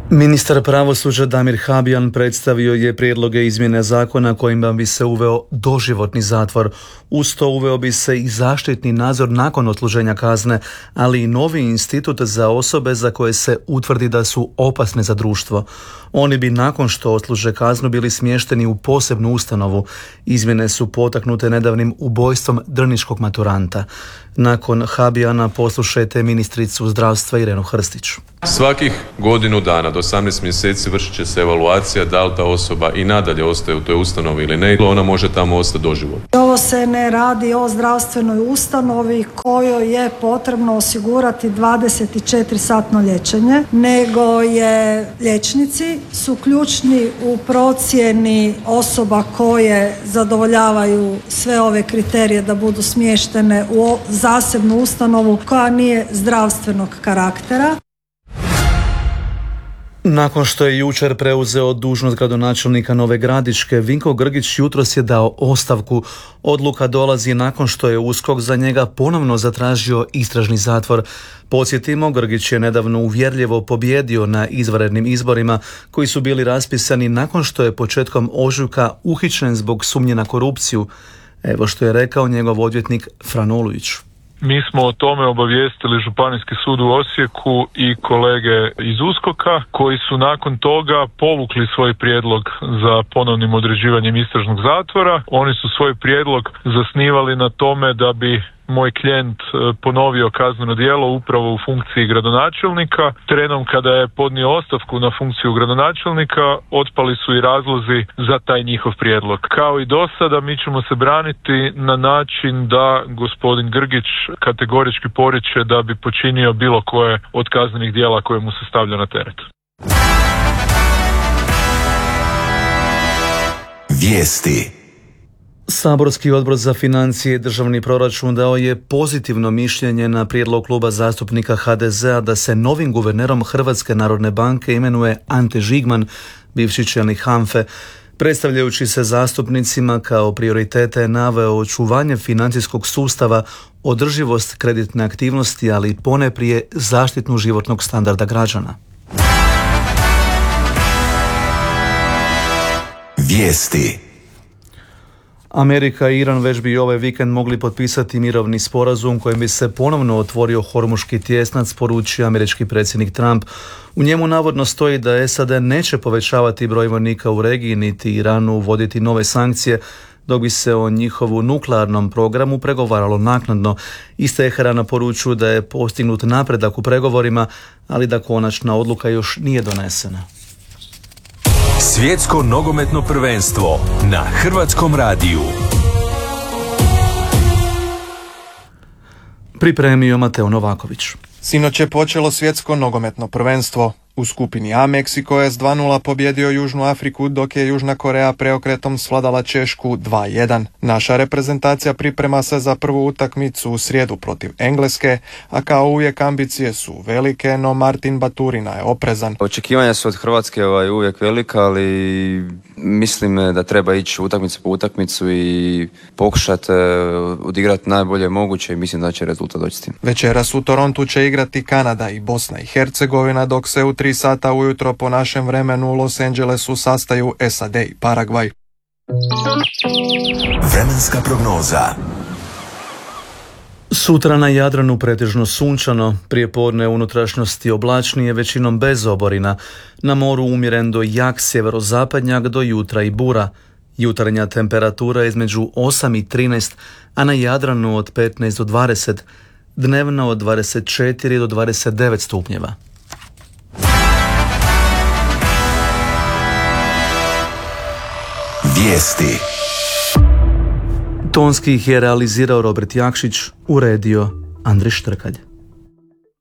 Ministar pravosuđa Damir Habijan predstavio je prijedloge izmjene zakona kojima bi se uveo doživotni zatvor. Uz to uveo bi se i zaštitni nadzor nakon odsluženja kazne, ali i novi institut za osobe za koje se utvrdi da su opasne za društvo. Oni bi nakon što odsluže kaznu bili smješteni u posebnu ustanovu. Izmjene su potaknute nedavnim ubojstvom drniškog maturanta. Nakon Habijana poslušajte ministricu zdravstva Irenu Hrstić. Svakih godinu dana do 18 mjeseci vršit će se evaluacija da li ta osoba i nadalje ostaje u toj ustanovi ili ne, ona može tamo ostati doživotno. Ovo se ne radi o zdravstvenoj ustanovi kojoj je potrebno osigurati 24-satno liječenje, nego je liječnici su ključni u procjeni osoba koje zadovoljavaju sve ove kriterije da budu smještene u zasebnu ustanovu koja nije zdravstvenog karaktera. Nakon što je jučer preuzeo dužnost gradonačelnika Nove Gradiške, Vinko Grgić jutros je dao ostavku. Odluka dolazi nakon što je USKOK za njega ponovno zatražio istražni zatvor. Podsjetimo, Grgić je nedavno uvjerljivo pobijedio na izvanrednim izborima koji su bili raspisani nakon što je početkom ožujka uhićen zbog sumnje na korupciju. Evo što je rekao njegov odvjetnik Fran Olujić. Mi smo o tome obavijestili Županijski sud u Osijeku i kolege iz USKOK-a koji su nakon toga povukli svoj prijedlog za ponovnim određivanjem istražnog zatvora. Oni su svoj prijedlog zasnivali na tome da bi moj klijent ponovio kazneno djelo upravo u funkciji gradonačelnika. Trenom kada je podnio ostavku na funkciju gradonačelnika, otpali su i razlozi za taj njihov prijedlog. Kao i do sada, mi ćemo se braniti na način da gospodin Grgić kategorički poriče da bi počinio bilo koje od kaznenih djela koje mu se stavlja na teret. Vijesti. Saborski odbor za financije i državni proračun dao je pozitivno mišljenje na prijedlog kluba zastupnika HDZ-a da se novim guvernerom Hrvatske narodne banke imenuje Ante Žigman, bivši čelnik HANFA-e. Predstavljajući se zastupnicima kao prioritete je naveo očuvanje financijskog sustava, održivost kreditne aktivnosti, ali ponajprije zaštitu životnog standarda građana. Vijesti. Amerika i Iran već bi ovaj vikend mogli potpisati mirovni sporazum kojim bi se ponovno otvorio Hormuški tjesnac, poručio američki predsjednik Trump. U njemu navodno stoji da SAD neće povećavati broj vojnika u regiji niti Iranu uvoditi nove sankcije, dok bi se o njihovu nuklearnom programu pregovaralo naknadno. Iz Teherana poručuju da je postignut napredak u pregovorima, ali da konačna odluka još nije donesena. Svjetsko nogometno prvenstvo na Hrvatskom radiju. Pripremio Mateo Novaković. Sinoć je počelo svjetsko nogometno prvenstvo. U skupini A Meksiko je s 2-0 pobjedio Južnu Afriku, dok je Južna Koreja preokretom svladala Češku 2-1. Naša reprezentacija priprema se za prvu utakmicu u srijedu protiv Engleske, a kao uvijek ambicije su velike, no Martin Baturina je oprezan. Očekivanja su od Hrvatske uvijek velika, ali mislim da treba ići utakmicu po utakmicu i pokušati odigrati najbolje moguće i mislim da će rezultat doći s tim. Večeras u Torontu će igrati Kanada i Bosna i Hercegovina, dok se u 3 sata ujutro po našem vremenu u Los Angelesu sastaju SAD i Paragvaj. Vremenska prognoza. Sutra na Jadranu pretežno sunčano, prijepodne unutrašnjosti oblačnije, većinom bez oborina. Na moru umjeren do jak sjeverozapadnjak, do jutra i bura. Jutarnja temperatura između 8 i 13, a na Jadranu od 15 do 20, dnevna od 24 do 29 stupnjeva. Vijesti. Tonski ih je realizirao Robert Jakšić, uredio Andrej Štrkalj.